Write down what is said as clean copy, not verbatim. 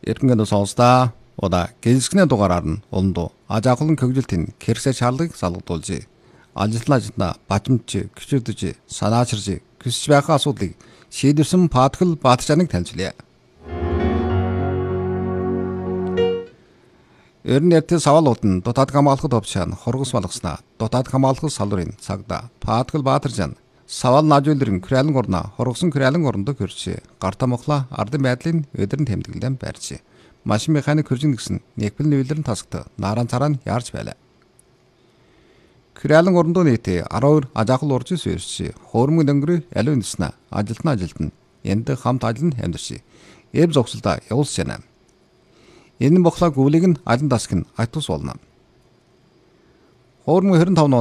Эргэнгэд сонсдаа удаа гэлсгнээ дугаараар нь уландуу ажаахлан көгжилтийн хэрэгсээ шаардлагыг салгадуулж ажилтнаа бажимч гिचүдэж санаачирж хүсэж байгаа асуудлыг шийдвэрсэн Паткл Баатарчааныг танилцуулъя. Ер нь ятэ савалууд нь дотоод хамгаалахад овчаан хоргос малгаснаа дотоод хамгаалах салбарын цагдаа Паткл Баатарчаан савал нажуулрын күрэлэн орно хоргосон күрэлэн орондоо хөрч гарта мохла ардын байдлын өдрөн тэмдэглэлэн байрч машин механик хөржин гэсэн нэгбэл нүүлэрэн тасагт наран цараа яарч байлаа. Күрэлэн орондоо нийтээ 12 ажаахл урж сүйрч хөөрмөг дөнгөрөө аливаа нэснэ ажилтна энд хамт ажиллан амьдарч эв зогсолдоо явуулж байна. Энэ бохла гүлийг нь алан тасг нь айтус болно. Хөөрмөг 25